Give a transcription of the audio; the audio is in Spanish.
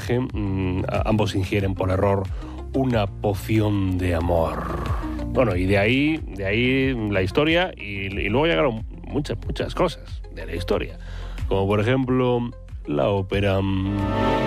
viaje, ambos ingieren por error una poción de amor. Bueno, y de ahí la historia, y luego llegaron muchas cosas de la historia, como por ejemplo la ópera.